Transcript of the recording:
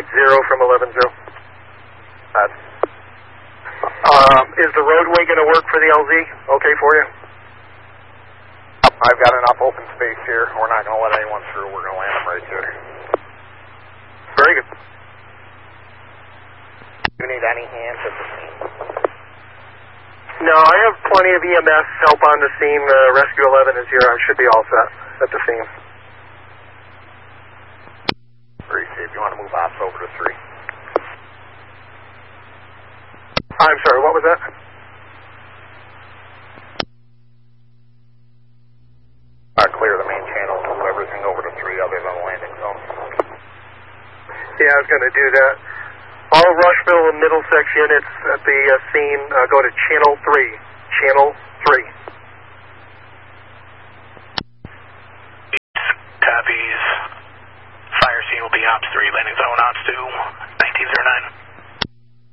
from 11-0. Is the roadway going to work for the LZ okay for you? I've got enough open space here. We're not going to let anyone through. We're going to land them right there. Very good. Do you need any hands at the scene? No, I have plenty of EMS help on the scene. Rescue 11 is here. I should be all set at the scene. Very safe. You want to move ops over to 3? I'm sorry, what was that? Clear the main channel, move everything over to 3 other than the landing zone. Yeah, I was going to do that. All Rushville and Middlesex units at the scene, go to Channel 3. Channel 3. Copies. Fire scene will be Ops 3, landing zone